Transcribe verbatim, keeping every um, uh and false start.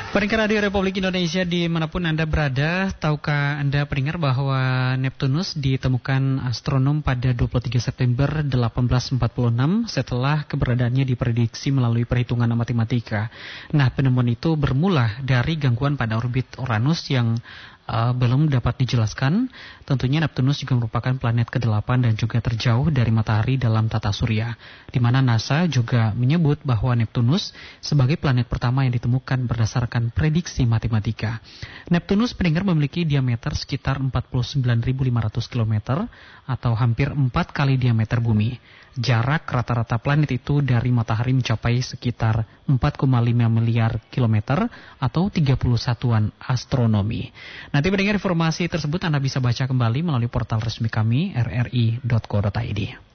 Pendengar Radio Republik Indonesia dimanapun Anda berada, tahukah Anda pendengar bahwa Neptunus ditemukan astronom pada dua puluh tiga September delapan belas empat puluh enam setelah keberadaannya diprediksi melalui perhitungan matematika. Nah, penemuan itu bermula dari gangguan pada orbit Uranus yang Uh, belum dapat dijelaskan. Tentunya Neptunus juga merupakan planet kedelapan dan juga terjauh dari matahari dalam tata surya, di mana NASA juga menyebut bahwa Neptunus sebagai planet pertama yang ditemukan berdasarkan prediksi matematika. Neptunus pendengar memiliki diameter sekitar empat puluh sembilan ribu lima ratus kilometer atau hampir empat kali diameter bumi. Jarak rata-rata planet itu dari matahari mencapai sekitar empat koma lima miliar kilometer atau tiga puluh satuan astronomi. Nanti mendengar informasi tersebut Anda bisa baca kembali melalui portal resmi kami r r i dot co dot i d.